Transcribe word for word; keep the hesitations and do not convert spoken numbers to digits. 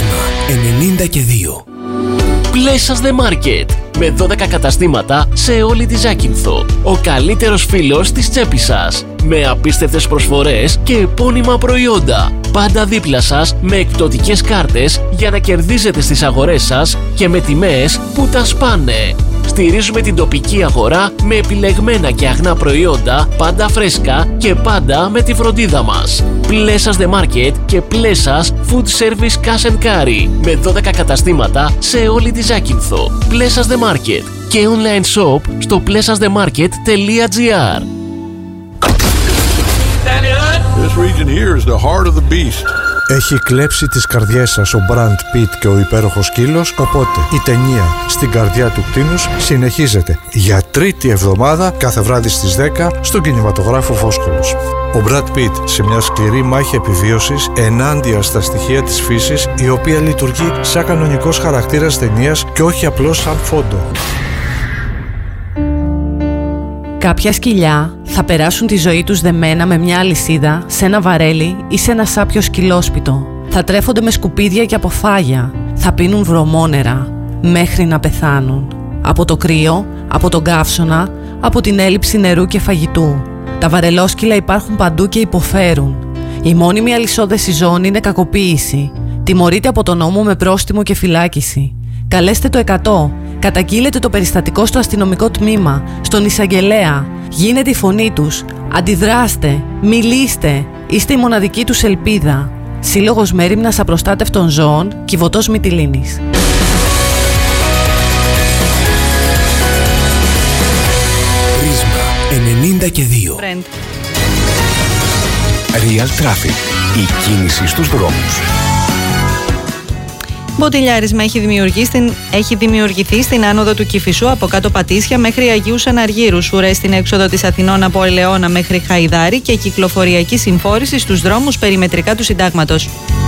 Πρίσμα ενενήντα και δύο. Πλέσας The Market, με δώδεκα καταστήματα σε όλη τη Ζάκυνθο. Ο καλύτερος φίλος της τσέπης σας, με απίστευτες προσφορές και επώνυμα προϊόντα. Πάντα δίπλα σας με εκπτωτικές κάρτες για να κερδίζετε στις αγορές σας και με τιμές που τα σπάνε. Στηρίζουμε την τοπική αγορά με επιλεγμένα και αγνά προϊόντα, πάντα φρέσκα και πάντα με τη φροντίδα μας. Πλέσας The Market και Πλέσας Food Service Cash and Carry, με δώδεκα καταστήματα σε όλη τη Ζάκυνθο. Πλέσας The Market και online shop στο πλέσας δε μάρκετ τελεία τζι άρ. This region here is the heart of the beast. Έχει κλέψει τις καρδιές σας ο Brad Pitt και ο υπέροχος σκύλος, οπότε η ταινία «Στην καρδιά του κτήνους» συνεχίζεται για τρίτη εβδομάδα κάθε βράδυ στις δέκα στον κινηματογράφο Φόσκολος. Ο Brad Pitt σε μια σκληρή μάχη επιβίωσης ενάντια στα στοιχεία της φύσης, η οποία λειτουργεί σαν κανονικός χαρακτήρας ταινίας και όχι απλώς σαν φόντο. Κάποια σκυλιά θα περάσουν τη ζωή τους δεμένα με μια αλυσίδα σε ένα βαρέλι ή σε ένα σάπιο σκυλόσπιτο. Θα τρέφονται με σκουπίδια και αποφάγια. Θα πίνουν βρωμόνερα μέχρι να πεθάνουν. Από το κρύο, από τον καύσωνα, από την έλλειψη νερού και φαγητού. Τα βαρελόσκυλα υπάρχουν παντού και υποφέρουν. Η μόνιμη αλυσόδεση ζώων είναι κακοποίηση. Τιμωρείται από τον νόμο με πρόστιμο και φυλάκιση. Καλέστε το εκατό. Καταγγείλετε το περιστατικό στο αστυνομικό τμήμα, στον εισαγγελέα. Γίνετε η φωνή τους. Αντιδράστε. Μιλήστε. Είστε η μοναδική τους ελπίδα. Σύλλογος Μέριμνας Απροστάτευτων Ζώων, Κιβωτός Μυτιλήνης. Πρίσμα ενενήντα και δύο. Friend. Real Traffic. Η κίνηση στους δρόμους. Μποτιλιάρισμα έχει δημιουργηθεί, στην, έχει δημιουργηθεί στην άνοδο του Κηφισού από κάτω Πατήσια μέχρι Αγίου Αναργύρου. Ουρές στην έξοδο της Αθηνών από Ελαιώνα μέχρι Χαϊδάρη και κυκλοφοριακή συμφόρηση στους δρόμους περιμετρικά του Συντάγματος.